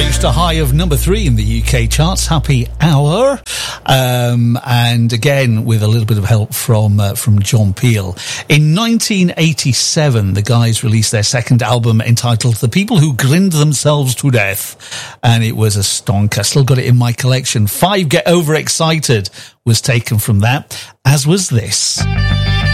reached a high of number 3 in the UK charts, Happy Hour, and again with a little bit of help from John Peel. In 1987, the guys released their second album entitled The People Who Grinned Themselves to Death, and it was a stonker. Still got it in my collection. 5 Get Overexcited was taken from that, as was this.